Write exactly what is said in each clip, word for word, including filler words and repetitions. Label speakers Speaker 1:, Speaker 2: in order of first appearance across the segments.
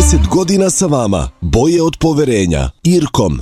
Speaker 1: trideset godina sa vama. Boje od poverenja. Irkom.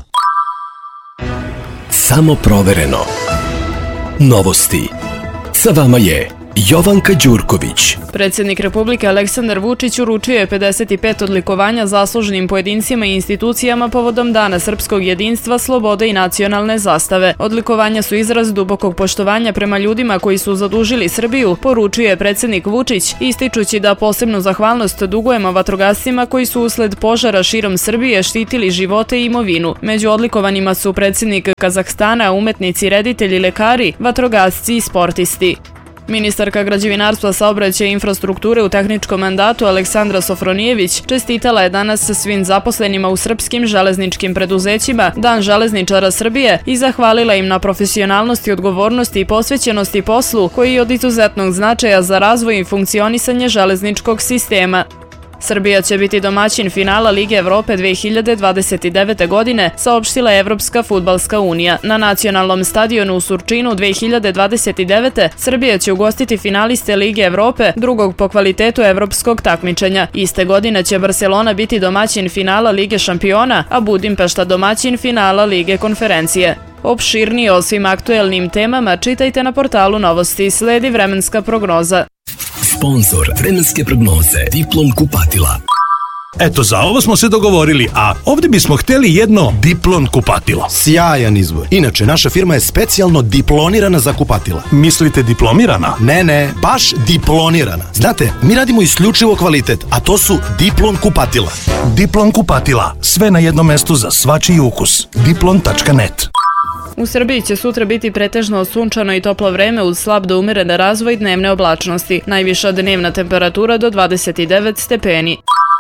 Speaker 2: Samo provereno. Novosti. Sa vama je Jovanka Đurković.
Speaker 3: Predsjednik Republike Aleksandar Vučić uručio je pedeset pet odlikovanja zaslužnim pojedincima i institucijama povodom Dana srpskog jedinstva, slobode i nacionalne zastave. Odlikovanja su izraz dubokog poštovanja prema ljudima koji su zadužili Srbiju, poručio je predsjednik Vučić, ističući da posebnu zahvalnost dugujemo vatrogascima koji su usled požara širom Srbije štitili živote i imovinu. Među odlikovanima su predsjednik Kazahstana, umetnici, reditelji, lekari, vatrogasci i sportisti. Ministarka građevinarstva, saobraćaja i infrastrukture u tehničkom mandatu Aleksandra Sofronijević čestitala je danas svim zaposlenima u srpskim železničkim preduzećima Dan železničara Srbije i zahvalila im na profesionalnosti, odgovornosti i posvećenosti poslu koji je od izuzetnog značaja za razvoj i funkcionisanje železničkog sistema. Srbija će biti domaćin finala Lige Evrope dve hiljade dvadeset devete. godine, saopštila je Evropska fudbalska unija. Na nacionalnom stadionu u Surčinu dve hiljade dvadeset devete. Srbija će ugostiti finaliste Lige Evrope, drugog po kvalitetu evropskog takmičenja. Iste godine će Barcelona biti domaćin finala Lige šampiona, a Budimpešta domaćin finala Lige konferencije. Opširnije o svim aktuelnim temama čitajte na portalu Novosti. Sledi vremenska prognoza.
Speaker 2: Sponzor vremenske prognoze Diplon kupatila.
Speaker 4: Eto, za ovo smo se dogovorili, a ovdje bismo htjeli jedno Diplon kupatilo.
Speaker 5: Sjajan izbor. Inače, naša firma je specijalno diplonirana za kupatila.
Speaker 4: Mislite diplomirana?
Speaker 5: Ne, ne, baš diplonirana. Znate, mi radimo isključivo kvalitet, a to su Diplon kupatila.
Speaker 4: Diplon kupatila. Sve na jednom mestu za svačiji ukus. diplon tačka net.
Speaker 3: U Srbiji će sutra biti pretežno sunčano i toplo vreme uz slab do umeren razvoj dnevne oblačnosti. Najviša dnevna temperatura do dvadeset devet stepeni.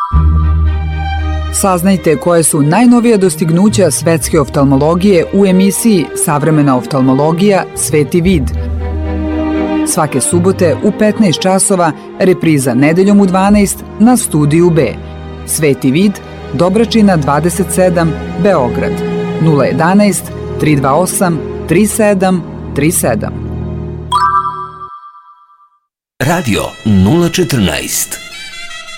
Speaker 6: Saznajte koje su najnovija dostignuća svetske oftalmologije u emisiji Savremena oftalmologija Sveti vid. Svake subote u petnaest časova, repriza nedeljom u dvanaest na Studiju B. Sveti vid, Dobračina dvadeset sedam, Beograd. nula jedanaest tri dva osam tri sedam tri sedam.
Speaker 2: Radio nula četrnaest.